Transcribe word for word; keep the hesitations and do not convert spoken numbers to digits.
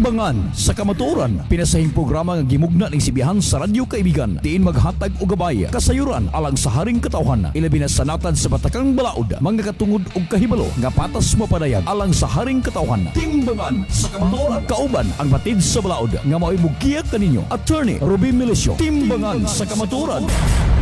Timbangan sa kamatuoran, pinasahing programa nga gimugna ning sibihan sa radyo kaibigan. Diin maghatag og gabay, kasayuran alang sa haring katawhan. Ilabi na sanatan sa batakang balaod, mga katungod og kahibalo nga patas mapadayag alang sa haring katawhan. Timbangan sa kamatuoran, kauban ang batid sa balaod nga mao'y mugiyak kaninyo. Attorney Ruby Milicio. Timbangan sa kamatuoran.